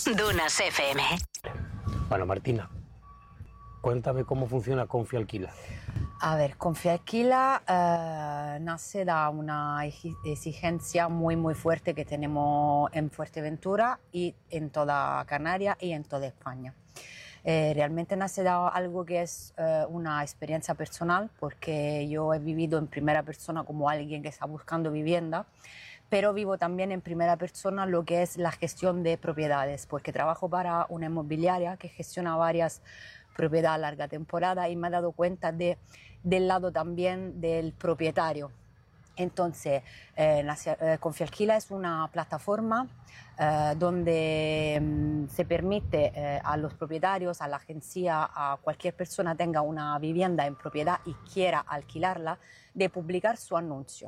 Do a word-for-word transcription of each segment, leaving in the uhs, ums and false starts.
Dunas F M. Bueno, Martina, cuéntame cómo funciona Confialquila. A ver, Confialquila eh, nace de una exigencia muy muy fuerte que tenemos en Fuerteventura y en toda Canarias y en toda España. Eh, realmente nace de algo que es eh, una experiencia personal, porque yo he vivido en primera persona como alguien que está buscando vivienda, pero vivo también en primera persona lo que es la gestión de propiedades, porque trabajo para una inmobiliaria que gestiona varias propiedades a larga temporada y me he dado cuenta de, del lado también del propietario. Entonces, eh, eh, Confialquila es una plataforma eh, donde mm, se permite eh, a los propietarios, a la agencia, a cualquier persona que tenga una vivienda en propiedad y quiera alquilarla, de publicar su anuncio.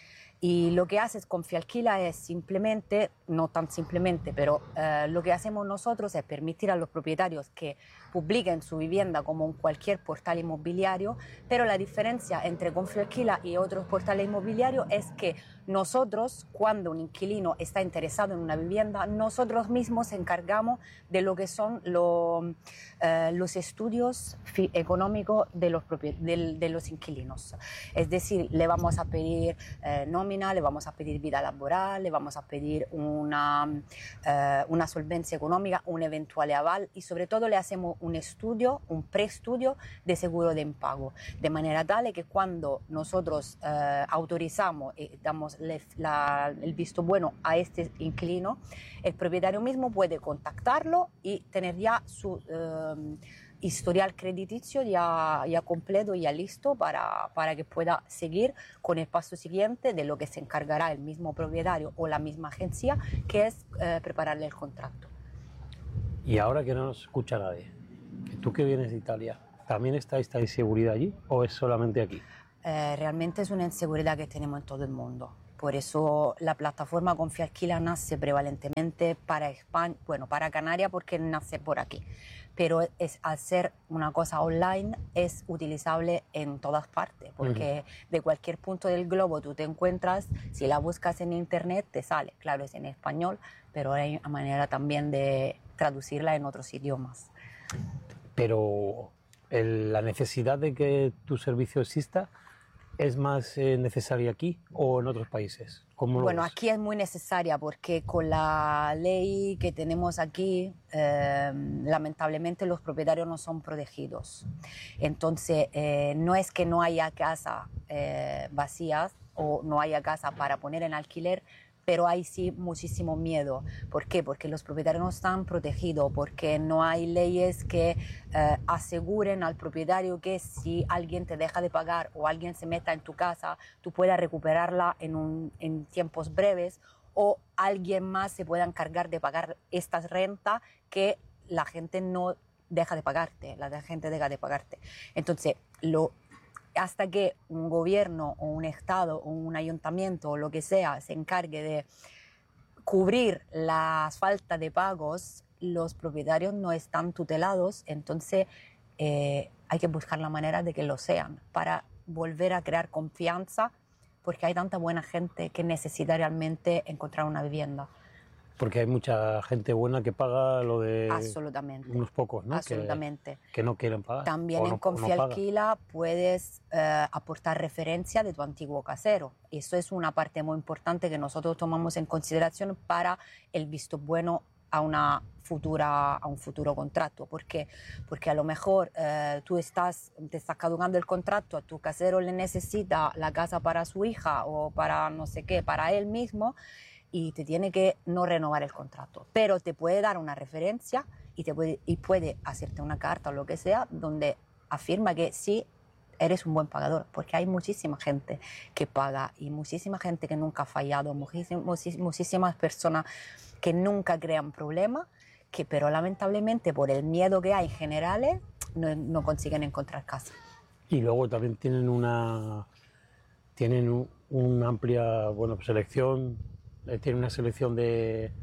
Y lo que hace Confialquila es simplemente, no tan simplemente, pero eh, lo que hacemos nosotros es permitir a los propietarios que publiquen su vivienda como en cualquier portal inmobiliario, pero la diferencia entre Confialquila y otros portales inmobiliarios es que nosotros, cuando un inquilino está interesado en una vivienda, nosotros mismos nos encargamos de lo que son lo, eh, los estudios económicos de los, de, de los inquilinos. Es decir, le vamos a pedir eh, nómina, le vamos a pedir vida laboral, le vamos a pedir una, eh, una solvencia económica, un eventual aval y sobre todo le hacemos un estudio, un preestudio de seguro de impago, de manera tal que cuando nosotros eh, autorizamos y damos le, la, el visto bueno a este inquilino, el propietario mismo puede contactarlo y tener ya su eh, historial crediticio ya, ya completo, ya listo para, para que pueda seguir con el paso siguiente de lo que se encargará el mismo propietario o la misma agencia, que es eh, prepararle el contrato. Y ahora que no nos escucha nadie, tú que vienes de Italia, ¿también está esta inseguridad allí o es solamente aquí? Eh, realmente es una inseguridad que tenemos en todo el mundo. Por eso la plataforma Confialquila nace prevalentemente para España, bueno, para Canarias porque nace por aquí. Pero es, al ser una cosa online es utilizable en todas partes, porque uh-huh. de cualquier punto del globo tú te encuentras, si la buscas en internet te sale, claro, es en español, pero hay una manera también de traducirla en otros idiomas. Pero el, la necesidad de que tu servicio exista, ¿es más eh, necesaria aquí o en otros países? Bueno, aquí es muy necesaria porque con la ley que tenemos aquí, eh, lamentablemente los propietarios no son protegidos. Entonces, eh, no es que no haya casas eh, vacías o no haya casa para poner en alquiler, pero hay sí muchísimo miedo. ¿Por qué? Porque los propietarios no están protegidos, porque no hay leyes que eh, aseguren al propietario que si alguien te deja de pagar o alguien se meta en tu casa, tú puedas recuperarla en, un, en tiempos breves o alguien más se pueda encargar de pagar estas rentas que la gente no deja de pagarte, la gente deja de pagarte. Entonces, lo hasta que un gobierno o un estado o un ayuntamiento o lo que sea se encargue de cubrir las faltas de pagos, los propietarios no están tutelados, entonces eh, hay que buscar la manera de que lo sean para volver a crear confianza, porque hay tanta buena gente que necesita realmente encontrar una vivienda. Porque hay mucha gente buena que paga lo de Absolutamente. unos pocos, ¿no? Absolutamente. Que, que no quieren pagar. También en no, Confialquila no puedes eh, aportar referencia de tu antiguo casero. Eso es una parte muy importante que nosotros tomamos en consideración para el visto bueno a una futura a un futuro contrato. ¿Por qué? Porque a lo mejor eh, tú estás te estás caducando el contrato, a tu casero le necesita la casa para su hija o para no sé qué, para él mismo, y te tiene que no renovar el contrato, pero te puede dar una referencia y, te puede, y puede hacerte una carta o lo que sea donde afirma que sí eres un buen pagador, porque hay muchísima gente que paga y muchísima gente que nunca ha fallado, muchísimas, muchísimas personas que nunca crean problemas, que pero lamentablemente por el miedo que hay en general no, no consiguen encontrar casa. Y luego también tienen una tienen un, una amplia bueno selección. Tiene una selección de,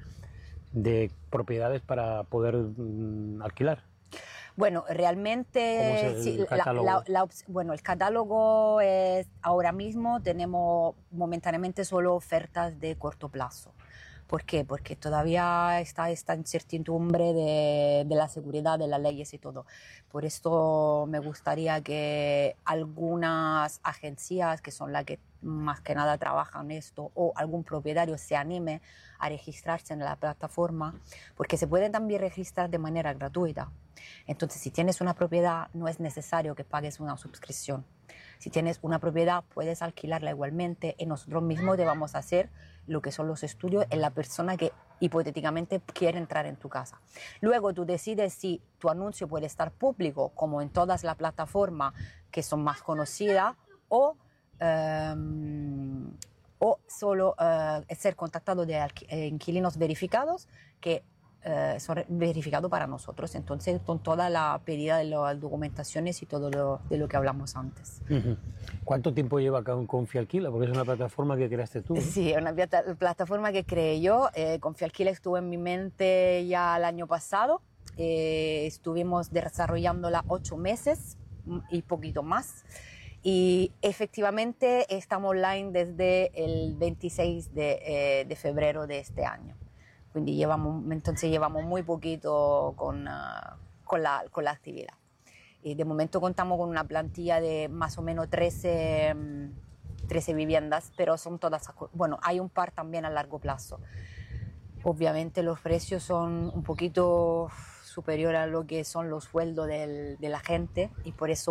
de propiedades para poder mm, alquilar. Bueno, realmente ¿Cómo es el sí, catálogo? La, la, la, bueno, el catálogo es ahora mismo tenemos momentáneamente solo ofertas de corto plazo, ¿Por qué? Porque todavía está esta incertidumbre de, de la seguridad, de las leyes y todo. Por esto me gustaría que algunas agencias, que son las que más que nada trabajan esto, o algún propietario se anime a registrarse en la plataforma, porque se pueden también registrar de manera gratuita. Entonces, si tienes una propiedad, no es necesario que pagues una suscripción. Si tienes una propiedad, puedes alquilarla igualmente y nosotros mismos te vamos a hacer lo que son los estudios en la persona que hipotéticamente quiere entrar en tu casa. Luego tú decides si tu anuncio puede estar público, como en todas las plataformas que son más conocidas, o, um, o solo uh, ser contactado de inquilinos verificados que Uh, son verificados para nosotros, entonces con toda la pedida de las documentaciones y todo lo, de lo que hablamos antes. Uh-huh. ¿Cuánto tiempo lleva con Confialquila? Porque es una plataforma que creaste tú, ¿no? Sí, es una plata- plataforma que creé yo. eh, Confialquila estuvo en mi mente ya el año pasado. eh, estuvimos desarrollándola ocho meses y poquito más, y efectivamente estamos online desde el veintiséis de, eh, de febrero de este año. Quindi llevamos, entonces llevamos muy poquito con, uh, con, la, con la actividad. Y de momento contamos con una plantilla de más o menos trece, trece viviendas, pero son todas, bueno, hay un par también a largo plazo. Obviamente los precios son un poquito superiores a lo que son los sueldos del, de la gente, y por eso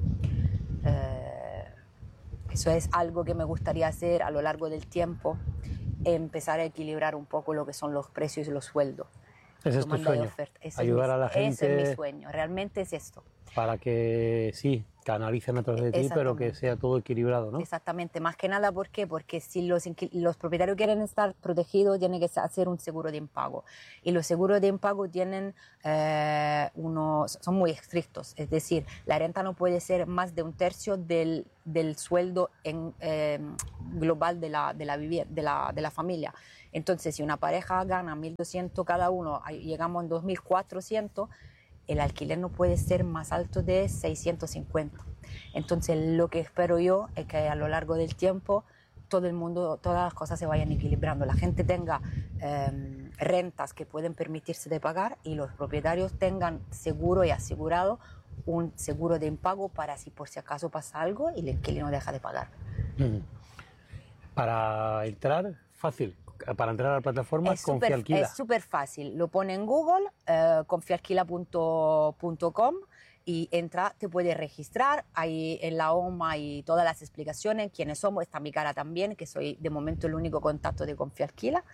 eh, eso es algo que me gustaría hacer a lo largo del tiempo, empezar a equilibrar un poco lo que son los precios y los sueldos. Ese es tu sueño, ayudar a la gente. Ese es mi sueño, realmente es esto. Para que sí, canalicen a través de ti, pero que sea todo equilibrado, ¿no? Exactamente, más que nada, ¿por qué? Porque si los, los propietarios quieren estar protegidos, tienen que hacer un seguro de impago. Y los seguros de impago tienen eh, unos, son muy estrictos, es decir, la renta no puede ser más de un tercio del, del sueldo en, eh, global de la, de, la de, la, de la familia. Entonces, si una pareja gana mil doscientos cada uno, llegamos a dos mil cuatrocientos, el alquiler no puede ser más alto de seiscientos cincuenta. Entonces, lo que espero yo es que a lo largo del tiempo todo el mundo, todas las cosas se vayan equilibrando. La gente tenga eh, rentas que pueden permitirse de pagar, y los propietarios tengan seguro y asegurado un seguro de impago para si por si acaso pasa algo y el inquilino deja de pagar. Mm. Para entrar, fácil. Para entrar a la plataforma, Confialquila. Es súper fácil. Lo pone en Google, eh, confialquila punto com, y entra, te puedes registrar. Ahí en la home hay todas las explicaciones, quiénes somos. Está mi cara también, que soy de momento el único contacto de Confialquila.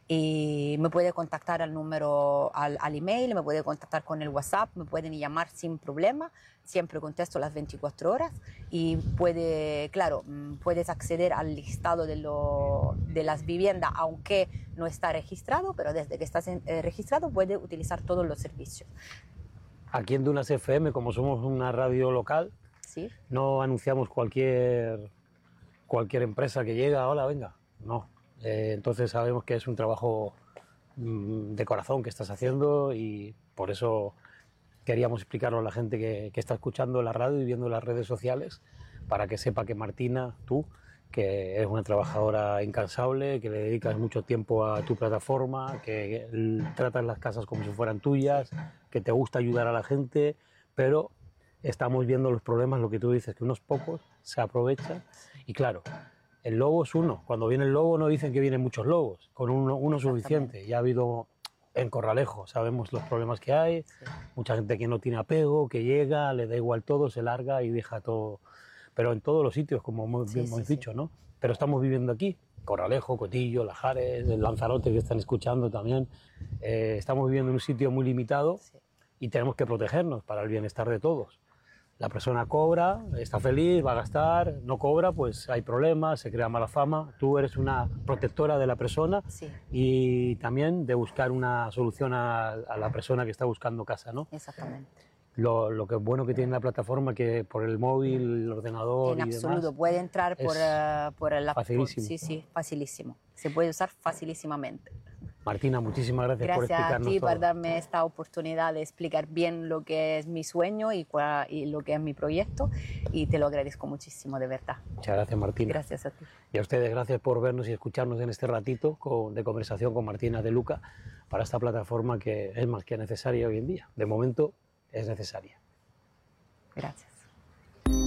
Y me puede contactar al número, al, al email, me puede contactar con el WhatsApp, me pueden llamar sin problema. Siempre contesto las veinticuatro horas, y puede, claro, puedes acceder al listado de, lo, de las viviendas, aunque no está registrado, pero desde que estás en, eh, registrado puedes utilizar todos los servicios. Aquí en Dunas F M, como somos una radio local, ¿Sí? no anunciamos cualquier, cualquier empresa que llega, hola, venga, no. Eh, entonces sabemos que es un trabajo mmm, de corazón que estás haciendo, y por eso queríamos explicarlo a la gente que, que está escuchando la radio y viendo las redes sociales, para que sepa que Martina, tú, que eres una trabajadora incansable, que le dedicas mucho tiempo a tu plataforma, que tratas las casas como si fueran tuyas, que te gusta ayudar a la gente, pero estamos viendo los problemas, lo que tú dices, que unos pocos se aprovechan. Y claro, el lobo es uno. Cuando viene el lobo no dicen que vienen muchos lobos, con uno, uno suficiente. Ya ha habido en Corralejo, sabemos los problemas que hay, sí. Mucha gente que no tiene apego, que llega, le da igual todo, se larga y deja todo. Pero en todos los sitios, como hemos, sí, hemos sí, dicho, sí. ¿no? Pero estamos viviendo aquí, Corralejo, Cotillo, Lajares, el Lanzarote, que están escuchando también. Eh, estamos viviendo en un sitio muy limitado, sí. Y tenemos que protegernos para el bienestar de todos. La persona cobra, está feliz, va a gastar, no cobra, pues hay problemas, se crea mala fama. Tú eres una protectora de la persona, sí. Y también de buscar una solución a, a la persona que está buscando casa, ¿no? Exactamente. Lo, lo que bueno que tiene la plataforma, que por el móvil, el ordenador en y absoluto, demás, puede entrar por, uh, por el facilísimo. Por, sí, sí, facilísimo. Se puede usar facilísimamente. Martina, muchísimas gracias, Gracias por explicarnos a ti todo. por darme esta oportunidad de explicar bien lo que es mi sueño y, cua, y lo que es mi proyecto, y te lo agradezco muchísimo, de verdad. Muchas gracias, Martina. Gracias a ti. Y a ustedes, gracias por vernos y escucharnos en este ratito con, de conversación con Martina de Luca para esta plataforma que es más que necesaria hoy en día. De momento es necesaria. Gracias.